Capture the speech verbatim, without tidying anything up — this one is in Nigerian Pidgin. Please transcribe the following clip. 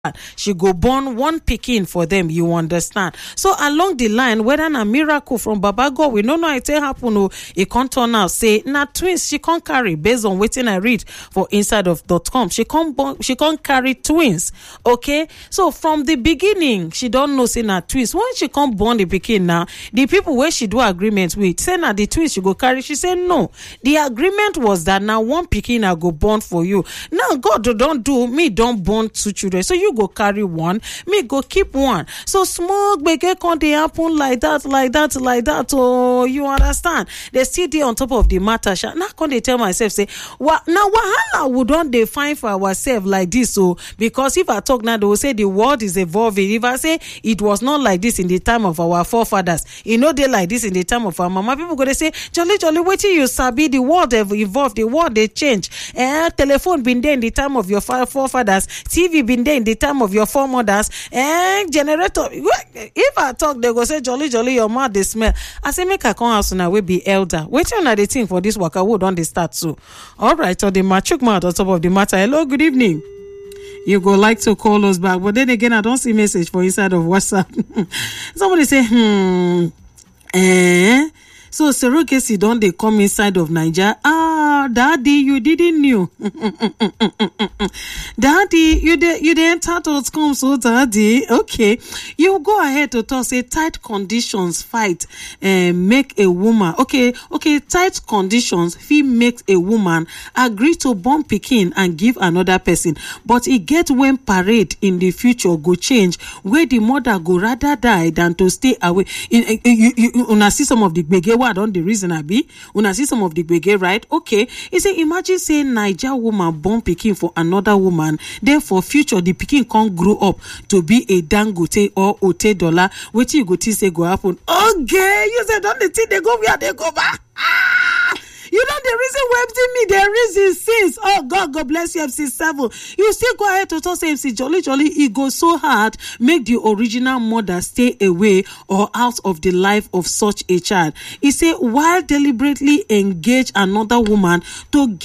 she go born one pikin for them, you understand. So along the line, whether na miracle from Baba God, we no know it happen o. It can't turn out say na twins she can't carry based on wetin I read for inside of dot com. She can't born, she can't carry twins. Okay, so from the beginning she don't know say na twins. When she can't born the pikin now, the people where she do agreement with say na the twins she go carry. She say no. The agreement was that now one pikin I go born for you. Now God don't do me don't born two children. So you go carry one, me go keep one. So small gbege con dey happen like that, like that, like that. Oh, you understand? They still dey on top of the matter. Now con dey tell myself say, what now wahala we don dey find for ourselves like this? So because if I talk now, they will say the world is evolving. If I say it was not like this in the time of our forefathers, you know they like this in the time of our mama. People go dey say, jolly jolly, wetin you sabi? The world have evolved, the world they change. Eh, telephone been there in the time of your forefathers. T V been there in the time of your foremothers. And generator, if I talk, they go say jolly jolly your mouth they smell. I say make I come house now we be elder. Wait on the thing for this waka wood on the start so. All right, or the machuk mouth on top of the matter. Hello, good evening. You go like to call us back, but then again I don't see message for inside of WhatsApp. Somebody say hmm eh. So surrogacy don't they come inside of Nigeria? Ah, daddy, you didn't knew. Daddy, you did you didn't start to come so daddy. Okay, you go ahead to talk. Say tight conditions fight and uh, make a woman. Okay, okay, tight conditions fee makes a woman agree to born pikin and give another person. But it get when parade in the future go change where the mother go rather die than to stay away. In, in, you you you una see some of the big what on the reason I be una see some of the gbege, right? Okay, he say imagine say Naija woman born pikin for another woman, then for future the pikin can't grow up to be a Dangote or Ote dollar. Wetin you go think say go happen? Okay, you say don't the thing they go where they go back. Ah! You know the reason why M C me, the reason since. Oh God, God bless you, M C seven. You still go ahead to talk say M C Jolly Jolly, it goes so hard, make the original mother stay away or out of the life of such a child. He say while deliberately engage another woman to give